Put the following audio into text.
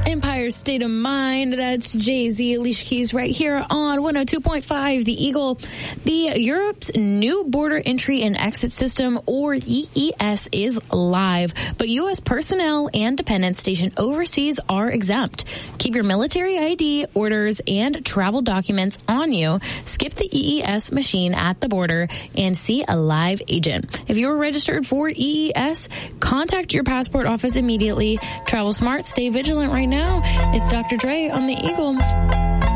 Empire State of Mind. That's Jay-Z, Alicia Keys right here on 102.5 The Eagle. The Europe's new border entry and exit system, or EES, is live, but U.S. personnel and dependents stationed overseas are exempt. Keep your military ID, orders, and travel documents on you. Skip the EES machine at the border and see a live agent. If you're registered for EES, contact your passport office immediately. Travel smart, stay vigilant right now. It's Dr. Dre on The Eagle.